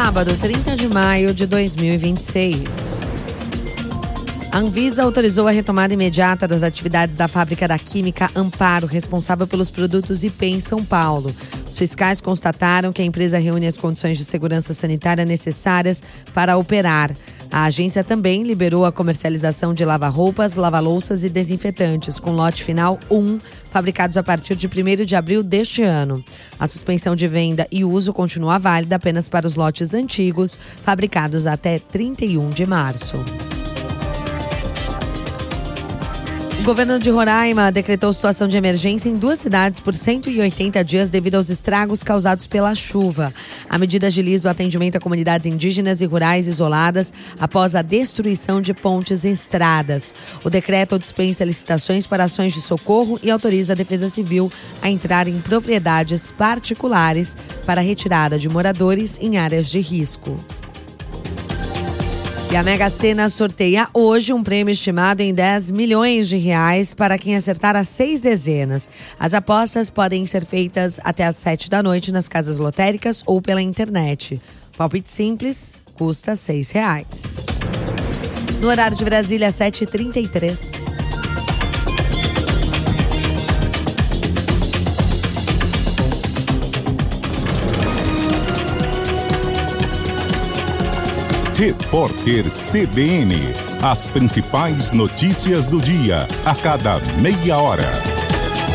sábado, 30 de maio de 2026. A Anvisa autorizou a retomada imediata das atividades da fábrica da Química Amparo, responsável pelos produtos IP em São Paulo. Os fiscais constataram que a empresa reúne as condições de segurança sanitária necessárias para operar. A agência também liberou a comercialização de lava-roupas, lava-louças e desinfetantes, com lote final 1, fabricados a partir de 1º de abril deste ano. A suspensão de venda e uso continua válida apenas para os lotes antigos, fabricados até 31 de março. O governo de Roraima decretou situação de emergência em 2 cidades por 180 dias devido aos estragos causados pela chuva. A medida agiliza o atendimento a comunidades indígenas e rurais isoladas após a destruição de pontes e estradas. O decreto dispensa licitações para ações de socorro e autoriza a Defesa Civil a entrar em propriedades particulares para retirada de moradores em áreas de risco. E a Mega Sena sorteia hoje um prêmio estimado em 10 milhões de reais para quem acertar as 6 dezenas. As apostas podem ser feitas até às 7 da noite nas casas lotéricas ou pela internet. Palpite simples, custa R$6. No horário de Brasília, 7h33. Repórter CBN. As principais notícias do dia, a cada meia hora.